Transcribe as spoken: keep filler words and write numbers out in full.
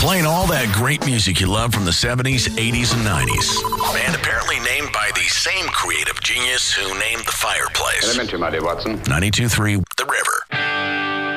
Playing all that great music you love from the seventies, eighties, and nineties. And apparently named by the same creative genius who named the fireplace. Elementary, my dear Watson. ninety-two point three